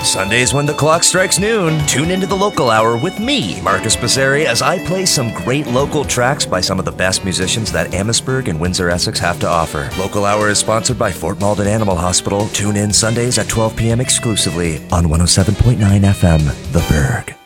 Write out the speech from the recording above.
Sundays when the clock strikes noon, tune into the Local Hour with me, Marcus Passeri, as I play some great local tracks by some of the best musicians that Amherstburg and Windsor, Essex have to offer. Local Hour is sponsored by Fort Malden Animal Hospital. Tune in Sundays at 12 p.m. exclusively on 107.9 FM, The Berg.